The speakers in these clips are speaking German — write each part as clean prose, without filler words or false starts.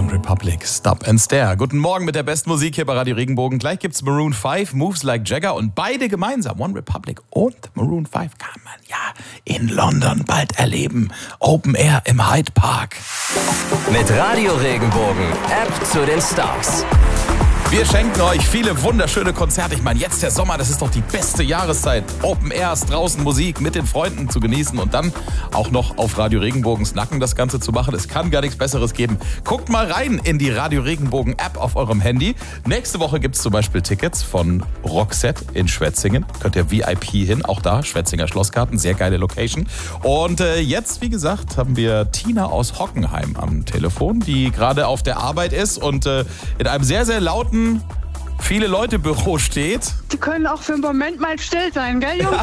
One Republic, Stop and Stare. Guten Morgen mit der besten Musik hier bei Radio Regenbogen. Gleich gibt's Maroon 5, Moves Like Jagger und beide gemeinsam, One Republic und Maroon 5, kann man ja in London bald erleben. Open Air im Hyde Park. Mit Radio Regenbogen, App zu den Stars. Wir schenken euch viele wunderschöne Konzerte. Ich meine, jetzt der Sommer, das ist doch die beste Jahreszeit. Open Airs, draußen Musik mit den Freunden zu genießen und dann auch noch auf Radio Regenbogens Nacken das Ganze zu machen. Es kann gar nichts Besseres geben. Guckt mal rein in die Radio Regenbogen App auf eurem Handy. Nächste Woche gibt es zum Beispiel Tickets von Roxette in Schwetzingen. Könnt ihr VIP hin, auch da, Schwetzinger Schlossgarten, sehr geile Location. Und jetzt, wie gesagt, haben wir Tina aus Hockenheim am Telefon, die gerade auf der Arbeit ist und in einem sehr, sehr lauten viele Leute Büro steht. Die können auch für einen Moment mal still sein, gell, Jungs?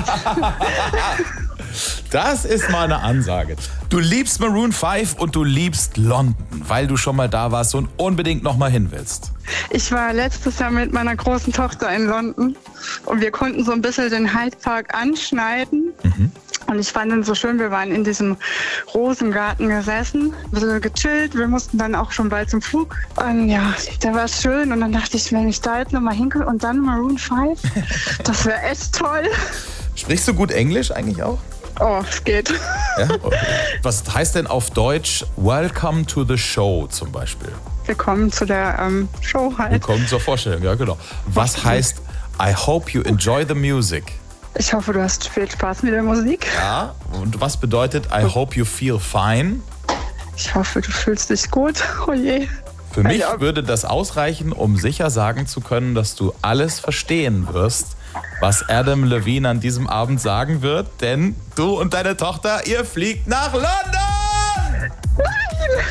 Das ist mal eine Ansage. Du liebst Maroon 5 und du liebst London, weil du schon mal da warst und unbedingt noch mal hin willst. Ich war letztes Jahr mit meiner großen Tochter in London und wir konnten so ein bisschen den Hyde Park anschneiden. Und ich fand es so schön, wir waren in diesem Rosengarten gesessen, ein bisschen gechillt. Wir mussten dann auch schon bald zum Flug. Und ja, da war es schön. Und dann dachte ich, wenn ich da jetzt nochmal hinkomme und dann Maroon 5, das wäre echt toll. Sprichst du gut Englisch eigentlich auch? Oh, es geht. Ja? Was heißt denn auf Deutsch Welcome to the Show zum Beispiel? Willkommen zu der Show halt. Willkommen zur Vorstellung, ja genau. Was heißt I hope you enjoy the music? Ich hoffe, du hast viel Spaß mit der Musik. Ja, und was bedeutet I hope you feel fine? Ich hoffe, du fühlst dich gut. Oh je. Für mich würde das ausreichen, um sicher sagen zu können, dass du alles verstehen wirst, was Adam Levine an diesem Abend sagen wird, denn du und deine Tochter, ihr fliegt nach London! Nein!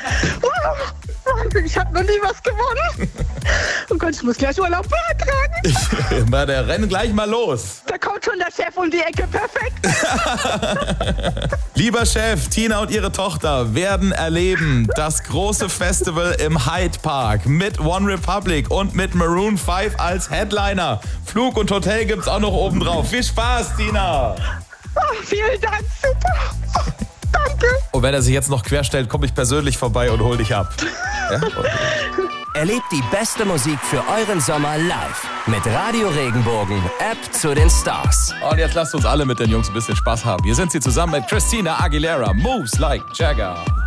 Ich habe noch nie was gewonnen. Oh Gott, ich muss gleich Urlaub beantragen. Na, der rennen gleich mal los. Da kommt schon der Chef um die Ecke, perfekt. Lieber Chef, Tina und ihre Tochter werden erleben das große Festival im Hyde Park mit One Republic und mit Maroon 5 als Headliner. Flug und Hotel gibt's auch noch oben drauf. Viel Spaß, Tina. Oh, vielen Dank, super. Danke. Und wenn er sich jetzt noch querstellt, komme ich persönlich vorbei und hol dich ab. Ja? Erlebt die beste Musik für euren Sommer live mit Radio Regenbogen, App zu den Stars. Und jetzt lasst uns alle mit den Jungs ein bisschen Spaß haben. Hier sind sie zusammen mit Christina Aguilera, Moves Like Jagger.